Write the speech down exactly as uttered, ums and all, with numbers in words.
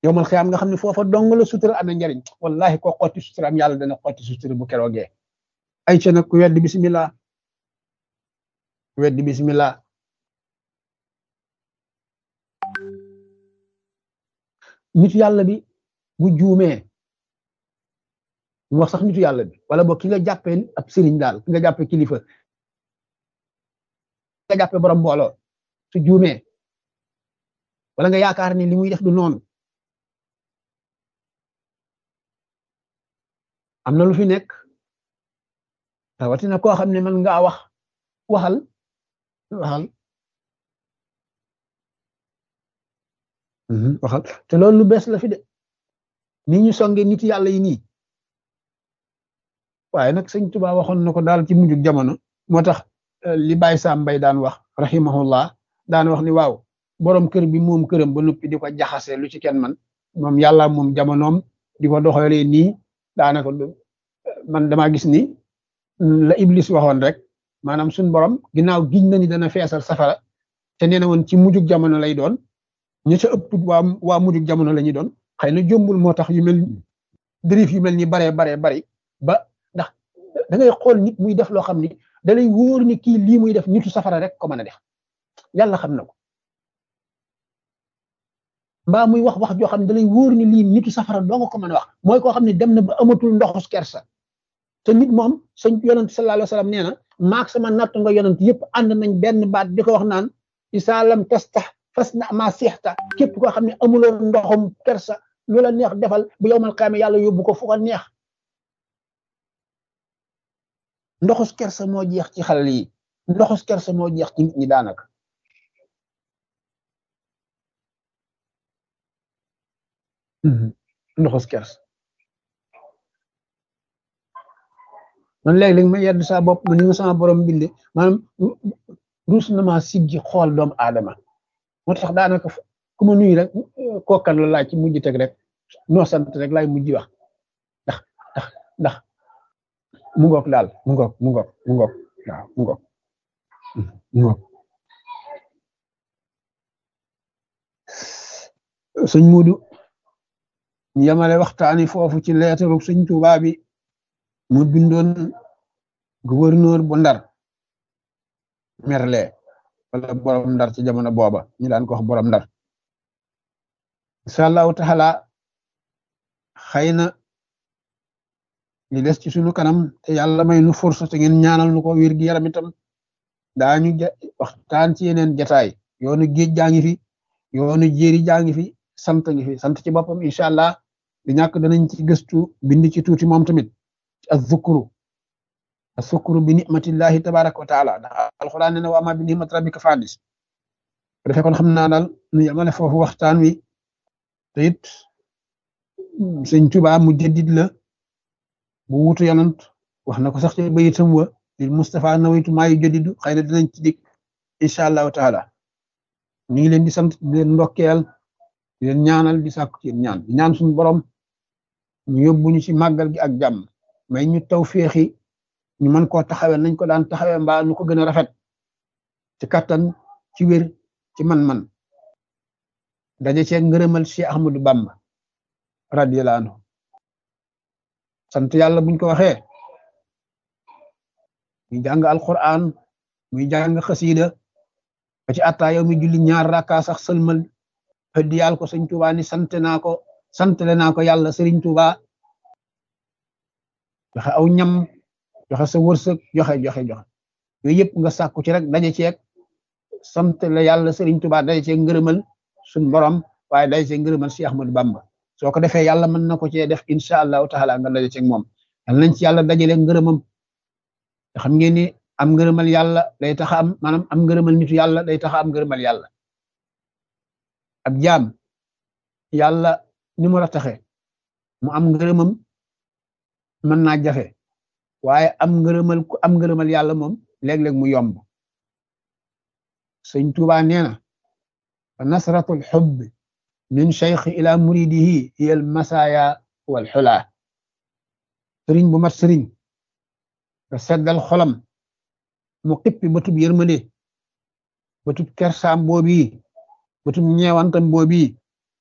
yowmal xiyaam nga xam ne foofa dong la sutura amee njariñ wallahi ko xotti suturaam yàlla dana xotti sutura bu keroogee ay ca nag ku weddi bismillah ku weddi bismillah nitu yàlla bi bu juumee mu wax sax nitu yàlla bi wala boog ki nga jàppee ab sëriñ daal ki nga jàppee kilifa ki nga jàppee borom mbooloo su juumee wala nga yaakaar ni li muy def du noonu am na lu fi nekk rawatina koo xam ne mën ngaa wax waxal waxal waxal te loolu lu bees la fi de ni ñu songe nit yàlla yi nii waaye nag sëñ Tuubaa waxoon na ko daal ci mujjug jamono moo tax li Baye Sam Mbaye daan wax rahimahullah daan wax ni waaw borom kër bi moom këram ba noppi di ko jaxase lu ci kenn man moom yàlla moom jamonoom di ko doxalee nii daanaka man damaa gis ni la Iblis waxoon rek maanaam suñ borom ginnaaw giñ na ni dana feesal safara te nee na woon ci mujjug jamono lay doon ñi ca ëpp waa waa mujjug jamono la ñuy doon xëy na jombul moo tax yu mel dérif yu mel ni baree baree bari ba ndax da ngay xool nit muy def loo xam ni da lay wóor ni kii lii muy def nitu safara rek ko mën a def yàlla xam na ko mbaa muy wax wax joo xam ne da lay wóor ni lii nitu safara doo nga ko mën a wax mooy koo xam ne dem na ba amatul ndoxus kersa te nit moom sëñ yonent sallallahu alayhi wa sallam nee na maak sama natt nga yonent yëpp ànd nañ benn baat di ko wax naan isaa lam tastax fas na maa seexta képp koo xam ne amuloo ndoxum kersa lu la neex defal bu yowmal qiyaama yàlla yóbbu ko fu ko neex ndoxus kersa moo jeex ci xale yi ndoxus kersa moo jeex ci nit ñi daanaka ndoxus kersa man léeg-léeg ma yedd saa bopp ma ni ma sama borom binde maanaam ruus na maa siggi xool doomu aadama moo tax daanaka ku ma nuyu rek kookan la laaj ci mujj teg rek noo sant rek laay mujj wax ndax ndax ndax mu ngoog daal mu ngoog mu ngoog mu ngoog waaw mu ngoog mu ngoog sëñ Muudu ñu yemale waxtaani foofu ci leetaru sëñ Tuubaa bi mu bindoon gouverneur bu Ndar Merle wala borom Ndar ci jamono booba ñu daan ko wax borom Ndar incha allahu taala xëy na li des ci sunu kanam te yàlla may nu force te ngeen ñaanal nu ko wér gi yaram itam daañu waxtaan ci yeneen jataay yoonu géej jaa ngi fi yoonu jéeri jaa ngi fi sant ngi fi sant ci boppam incha allah di ñàkk danañ ci gëstu bind ci tuuti moom tamit az-zukru az-zukru bi ni'matillahi tabaraka wa taala ndax alquran ne na wa ma bi ni'mat rabbika fadis bu defee kon xam naa daal nu yamale foofu waxtaan wi te it sëñ Tuubaa mu jëddit la bu wutu yonant wax na ko sax ci bayitam wa lil Mustafa nawaytu maa yu jëddidu xëy na dinañ ci dig incha allahu taala ñu ngi leen di sant di leen ndokkeel di leen ñaanal di sàkku ci ñaan di ñaan suñu borom ñu yóbbuñu ci màggal gi ak jàmm may ñu tawféexi ñu mën koo taxawee nañ ko daan taxawee mbaa nu ko gën a rafet ci kattan ci wér ci man-man daje cee ngërëmal Cheikh Ahmadou Bamba radiyallahu anhu sant yàlla buñ ko waxee muy jàng alquran muy jàng xasiida ba ci atta yow mi julli ñaar rakka sax sëlmal hëddiyal ko sëñ Tuubaa ni sant naa ko santale naa ko yàlla sëriñ Tuubaa joxe aw ñam joxe sa wërsëg joxe joxe joxe yooyu yëpp nga sàkku ci rek daje ceeg sant la yàlla sëriñ Tuubaa daje ceeg ngërëmal suñ borom waaye daje ceeg ngërëmal Cheikh Ahmadou Bamba soo ko defee yàlla mën na ko cee def incha allahu taala nga daje ceeg moom yal nañ ci yàlla dajale ngërëmam te xam ngeen ni am ngërëmal yàlla day tax am maanaam am ngërëmal nitu yàlla day tax am ngërëmal yàlla ab jaam yàlla ni mu la taxe mu am ngërëmam mën naa jafe waaye am ngërëmal ku am ngërëmal yàlla moom léeg-léeg mu yomb sëñ Tuubaa nee na fa nasratul xubb min cheikh ila muridihi hiya al masaya wal xula sëriñ bu mat sëriñ nga seddal xolam mu xippi bëtub yërmande bëtub kersaam boobii bëtub ñeewantam boobii